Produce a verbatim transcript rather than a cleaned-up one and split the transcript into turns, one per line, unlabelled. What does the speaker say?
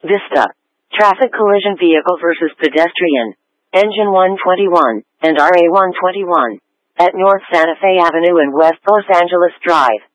Vista. Traffic collision vehicle versus pedestrian. Engine one twenty-one and R A one twenty-one. At North Santa Fe Avenue and West Los Angeles Drive.